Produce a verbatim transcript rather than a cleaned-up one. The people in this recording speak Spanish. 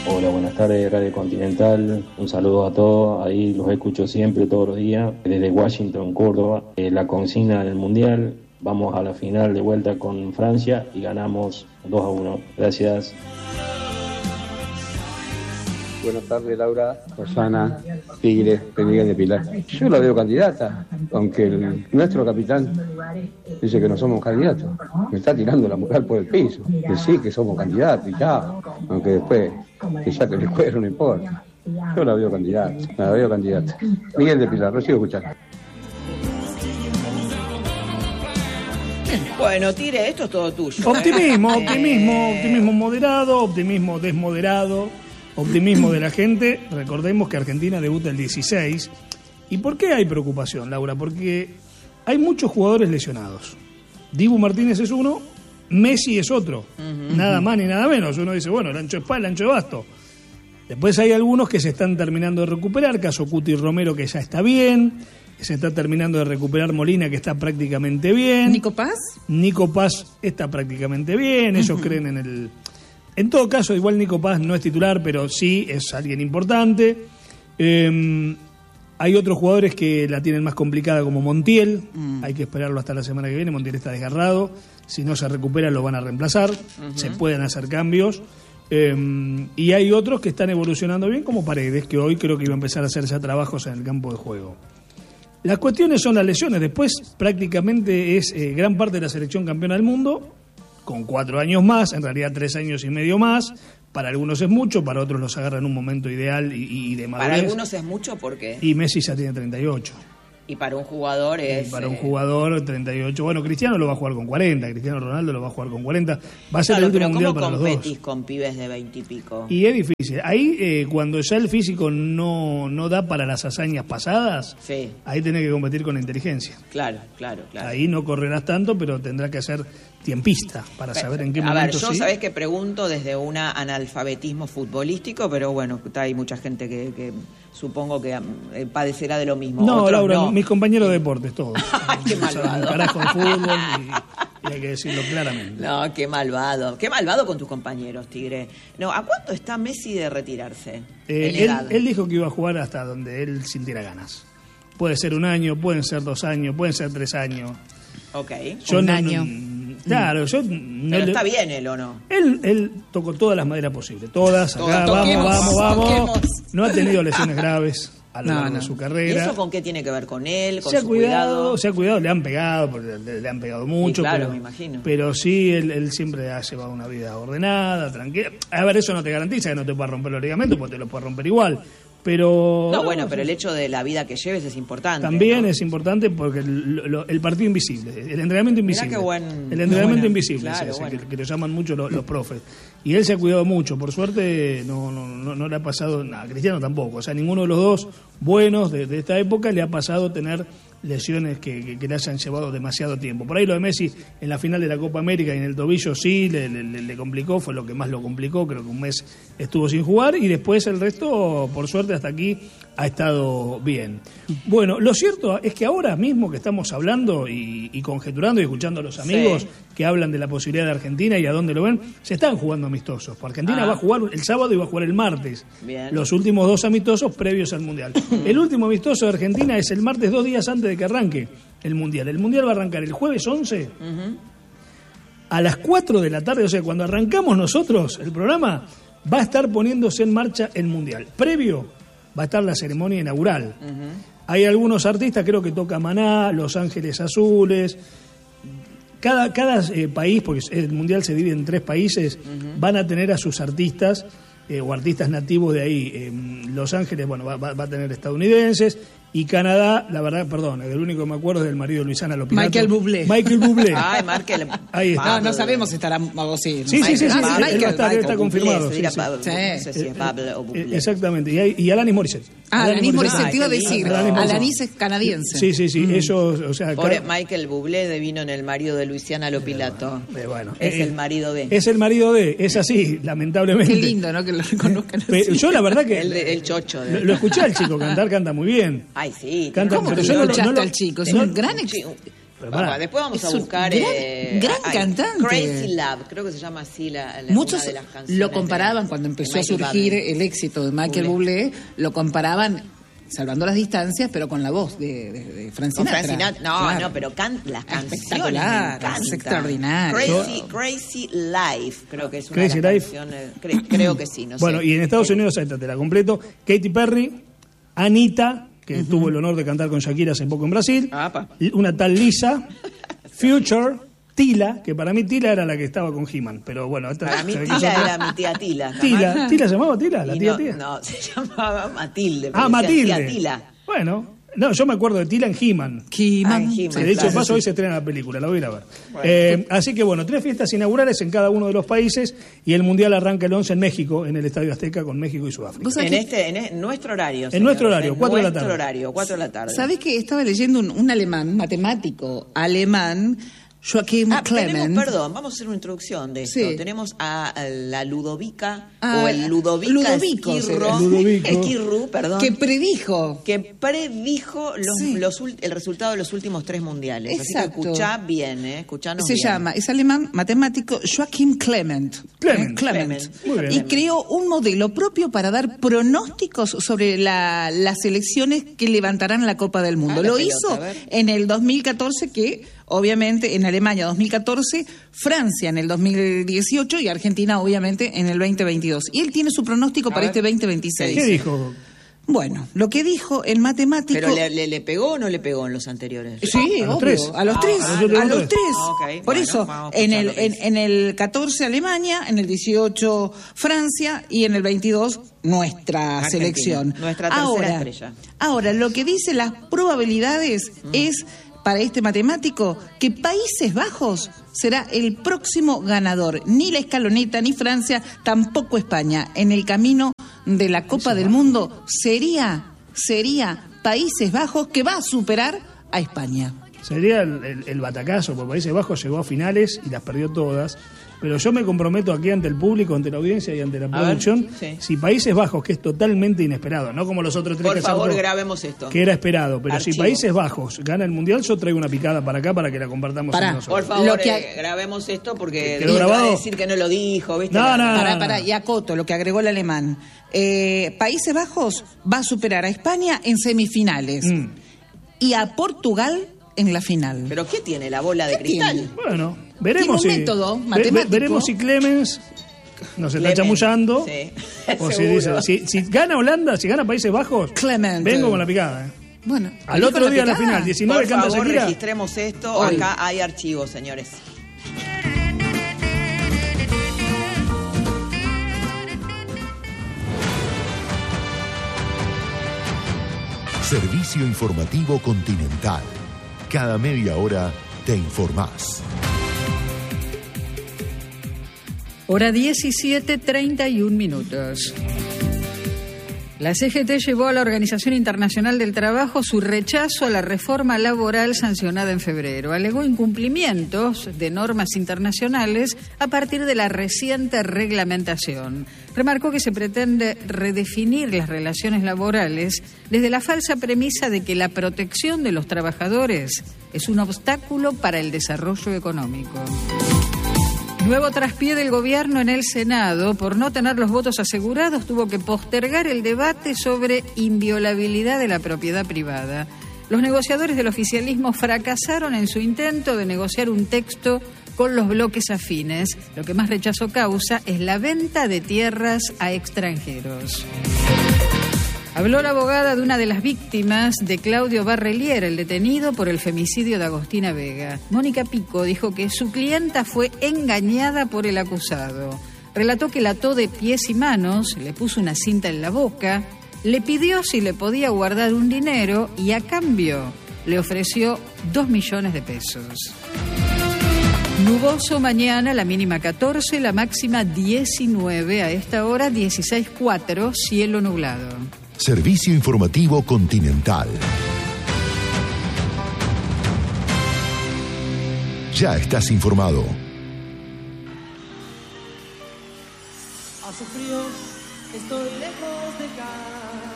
Hola, buenas tardes, Radio Continental. Un saludo a todos. Ahí los escucho siempre, todos los días. Desde Washington, Córdoba. Eh, la consigna del Mundial. Vamos a la final de vuelta con Francia y ganamos dos a uno. Gracias. Buenas tardes, Laura, Rosana, Tigre, Miguel de Pilar. Yo la veo candidata, aunque el, nuestro capitán dice que no somos candidatos. Me está tirando la mujer por el piso. Que sí, que somos candidatos y ya. Aunque después, que ya que el cuero no importa. Yo la veo candidata, la veo candidata. Miguel de Pilar, lo sigo escuchando. Bueno, Tigre, esto es todo tuyo. Optimismo, optimismo, optimismo moderado, optimismo desmoderado. Optimismo de la gente. Recordemos que Argentina debuta el dieciséis. ¿Y por qué hay preocupación, Laura? Porque hay muchos jugadores lesionados. Dibu Martínez es uno, Messi es otro. Uh-huh. Nada más ni nada menos. Uno dice, bueno, el ancho de espalda, el ancho de basto. Después hay algunos que se están terminando de recuperar. Caso Cuti Romero, que ya está bien. Se está terminando de recuperar Molina, que está prácticamente bien. ¿Nico Paz? Nico Paz está prácticamente bien. Ellos uh-huh. creen en el... En todo caso, igual Nico Paz no es titular, pero sí es alguien importante. Eh, hay otros jugadores que la tienen más complicada, como Montiel. Mm. Hay que esperarlo hasta la semana que viene. Montiel está desgarrado. Si no se recupera, lo van a reemplazar. Uh-huh. Se pueden hacer cambios. Eh, y hay otros que están evolucionando bien, como Paredes, que hoy creo que iba a empezar a hacer ya trabajos en el campo de juego. Las cuestiones son las lesiones. Después, prácticamente es eh, gran parte de la selección campeona del mundo, con cuatro años más, en realidad tres años y medio más. Para algunos es mucho, para otros los agarran en un momento ideal y, y de madurez. Para algunos es mucho, ¿por qué? Y Messi ya tiene treinta y ocho. Y para un jugador es... Y para un jugador treinta y ocho. Bueno, Cristiano lo va a jugar con cuarenta, Cristiano Ronaldo lo va a jugar con cuarenta. Va a ser claro, el último pero mundial ¿cómo para los dos. competís con pibes de veinte y pico? Y es difícil. Ahí, eh, cuando ya el físico no, no da para las hazañas pasadas, sí. ahí tenés que competir con la inteligencia. Claro, claro, claro. Ahí no correrás tanto, pero tendrás que hacer tiempista para Perfecto. saber en qué a momento. A ver, yo sí. sabés que pregunto desde un analfabetismo futbolístico, pero bueno, hay mucha gente que, que supongo que eh, padecerá de lo mismo. No, Otros Laura, no. mis compañeros de deportes, todos. Ay, qué malvado. Un carajo en fútbol y, y hay que decirlo claramente. No, qué malvado. Qué malvado con tus compañeros, Tigre. No, ¿a cuánto está Messi de retirarse? Eh, él, él dijo que iba a jugar hasta donde él sintiera ganas. Puede ser un año, pueden ser dos años, pueden ser tres años. Ok. Yo un no, año. No, claro, yo no Pero le... está bien él, ¿o no? Él, él tocó todas las maderas posibles, todas, acá, Todos, vamos, toquemos, vamos, vamos. toquemos. No ha tenido lesiones graves a lo No, largo no. de su ¿Y carrera. eso con qué tiene que ver? ¿Con él? ¿Con Se ha su cuidado, cuidado? se ha cuidado, le han pegado, porque le, le han pegado mucho. Sí, claro, pero, me imagino. Pero sí, él, él siempre ha llevado una vida ordenada, tranquila. A ver, eso no te garantiza que no te pueda romper los ligamentos, porque te lo puede romper igual. Pero No, bueno, pero el hecho de la vida que lleves es importante. también ¿no? es importante porque el, lo, el partido invisible, el entrenamiento invisible. Mirá qué buen- el entrenamiento bueno, invisible, claro, es ese, bueno. que, que lo llaman mucho los, los profes. Y él se ha cuidado mucho, por suerte no, no, no, no le ha pasado nada, a Cristiano tampoco, o sea, ninguno de los dos buenos de, de esta época le ha pasado tener lesiones que, que, que le hayan llevado demasiado tiempo. Por ahí lo de Messi en la final de la Copa América y en el tobillo sí, le, le, le complicó, fue lo que más lo complicó, creo que un mes estuvo sin jugar y después el resto, por suerte hasta aquí, ha estado bien. Bueno, lo cierto es que ahora mismo que estamos hablando y, y conjeturando y escuchando a los amigos Sí. que hablan de la posibilidad de Argentina y a dónde lo ven, se están jugando amistosos. Argentina Ah. va a jugar el sábado y va a jugar el martes. Bien. Los últimos dos amistosos previos al Mundial. El último amistoso de Argentina es el martes, dos días antes de que arranque el Mundial. El Mundial va a arrancar el jueves once Ujú. a las cuatro de la tarde, o sea, cuando arrancamos nosotros el programa, va a estar poniéndose en marcha el Mundial. Previo va a estar la ceremonia inaugural. Ujú. Hay algunos artistas, creo que toca Maná, Los Ángeles Azules. Cada, cada eh, país, porque el Mundial se divide en tres países, uh-huh. van a tener a sus artistas eh, o artistas nativos de ahí. Eh, Los Ángeles, bueno, va, va, va a tener estadounidenses. Y Canadá, la verdad, perdón, el único que me acuerdo es del marido de Luisana Lopilato. Michael Bublé. Michael Bublé. Ay, Michael. Ahí está. No, no sabemos si estará o sí. Sí, sí, sí, sí, Ah, él Michael, va a estar, él está Bublé, confirmado. se Sí, dirá sí. Pablo, Sí. No sé si es Pablo o Eh, Bublé. Exactamente. Y, hay, y Alanis Morissette. Ah, Alanis Morissette, te iba a Ay, qué decir. lindo. Alanis Morissette. Alanis es canadiense. Sí, sí, sí. Ellos, o sea, Pobre cada- Michael Bublé devino en el marido de Luisiana Lopilato. Eh, bueno, es eh, el marido de. Es el marido de, es así, lamentablemente. Qué lindo, ¿no? Que lo reconozcan Pe- así. Yo la verdad que El, de- el chocho. De... lo, lo escuché al chico cantar, canta muy bien. Ay, sí. Canta, ¿Cómo pero que yo lo no lo- escuchaste no lo- al chico? Es no- un gran... ex- Sí, Pero pará. Bueno, después vamos Es a un buscar... gran- eh, gran ay, cantante. Crazy Love, creo que se llama así la, la Muchos una de las canciones lo comparaban de- cuando de empezó a Michael surgir Bublé. el éxito de Michael Bublé, lo comparaban, salvando las distancias, pero con la voz de, de, de Frank Con Sinatra. Frank Sinatra. No, Claro. no, pero can, las canciones Espectacular, me encantan. es extraordinario. Crazy, Crazy Life, creo que es una Crazy de las Life. canciones. cre- creo que sí, no Bueno, sé. y en Estados Eh, Unidos, esta te la completo, Katy Perry, Anita, que tuvo el honor de cantar con Shakira hace poco en Brasil, Apa. una tal Lisa, Future, Tila, que para mí Tila era la que estaba con He-Man, pero bueno, esta Para mí se ve que Tila son- era mi tía Tila. Tila, jamás- ¿Tila se llamaba Tila? ¿La Y tía no, tía? no, se llamaba Matilde. Ah, pero decía Matilde. Tía Tila. Bueno, no, yo me acuerdo de Tila en He-Man. He-Man. Ah, en He-Man, Sí, de hecho, claro, paso sí. hoy se estrena la película, la voy a ir a ver. Eh, así que bueno, tres fiestas inaugurales en cada uno de los países y el Mundial arranca el once en México, en el Estadio Azteca, con México y Sudáfrica. ¿Vos sabés En que- este, en e- nuestro horario. En señores, nuestro horario, en cuatro de la nuestro tarde. horario, cuatro de la tarde. ¿Sabés que estaba leyendo un, un alemán, un matemático alemán, Joachim Ah, Clement? tenemos, perdón, vamos a hacer una introducción de esto. Sí. Tenemos a, a la Ludovica, Ah, o el Ludovica Ludovico Esquirro, será. Ludovico. Esquirru, perdón, Que que, predijo. predijo los, Sí. los ult- el resultado de los últimos tres mundiales. Así Exacto. que escuchá bien, ¿eh? Escuchanos Se bien. llama, es alemán, matemático Joachim Clement. Clement. Eh, Clement. Clement. Muy bien. Y creó un modelo propio para dar pronósticos sobre la- las selecciones que levantarán la Copa del Mundo. Ah, la Lo pelota, hizo a ver. en el dos mil catorce, que obviamente en Alemania dos mil catorce, Francia en el dos mil dieciocho y Argentina obviamente en el veinte veintidós. Y él tiene su pronóstico A para ver. este veinte veintiséis. ¿Qué dijo? Bueno, lo que dijo el matemático... ¿Pero le, le- le pegó o no le pegó en los anteriores? Sí, A los obvio, tres. a los Ah, tres, ah, a los últimos los tres. tres. Ah, ok, Por bueno, eso, vamos a en el, escuchar lo en, que dice. en el catorce Alemania, en el dieciocho Francia y en el veintidós nuestra Argentina, selección. nuestra tercera ahora, estrella. Ahora, lo que dice las probabilidades es, para este matemático, que Países Bajos será el próximo ganador. Ni la escaloneta, ni Francia, tampoco España. En el camino de la Copa del Mundo sería, sería Países Bajos, que va a superar a España. Sería el, el- el batacazo, porque Países Bajos llegó a finales y las perdió todas. Pero yo me comprometo aquí ante el público, ante la audiencia y ante la A producción, ver, sí. si Países Bajos, que es totalmente inesperado, no como los otros tres Por que favor, acertó, grabemos esto. que era esperado, pero Archivo. si Países Bajos gana el Mundial, yo traigo una picada para acá para que la compartamos Pará. entre nosotros. Por favor, Lo que eh, ha- grabemos esto porque ¿Quedó va a grabado? decir que no lo dijo, ¿viste? No, La- no, Pará, no. pará, y acoto lo que agregó el alemán. Eh, Países Bajos va a superar a España en semifinales Mm. y a Portugal en la final. ¿Pero qué tiene la bola de ¿Qué cristal? tiene? Bueno, veremos Tiene un si método ve- ve- matemático. veremos si Clemens nos está Clemens, chamullando sí, o si seguro. dice, si, si gana Holanda, si gana Países Bajos, Clement. vengo con la picada. ¿eh? Bueno, Al ¿dijo otro día de la picada? final, diecinueve Por canta favor, Shakira. registremos esto. Hoy. Acá hay archivos, señores. Servicio informativo Continental. Cada media hora te informás. Hora diecisiete, treinta y un minutos. La C G T llevó a la Organización Internacional del Trabajo su rechazo a la reforma laboral sancionada en febrero. Alegó incumplimientos de normas internacionales a partir de la reciente reglamentación. Remarcó que se pretende redefinir las relaciones laborales desde la falsa premisa de que la protección de los trabajadores es un obstáculo para el desarrollo económico. Nuevo traspié del gobierno en el Senado. Por no tener los votos asegurados, tuvo que postergar el debate sobre inviolabilidad de la propiedad privada. Los negociadores del oficialismo fracasaron en su intento de negociar un texto con los bloques afines. Lo que más rechazo causa es la venta de tierras a extranjeros. Habló la abogada de una de las víctimas de Claudio Barrelier, el detenido por el femicidio de Agostina Vega. Mónica Pico dijo que su clienta fue engañada por el acusado. Relató que la ató de pies y manos, le puso una cinta en la boca, le pidió si le podía guardar un dinero y a cambio le ofreció dos millones de pesos. Nuboso mañana, la mínima catorce, la máxima diecinueve, a esta hora dieciséis cuatro, cielo nublado. Servicio informativo Continental. Ya estás informado. Hace frío, estoy lejos de casa.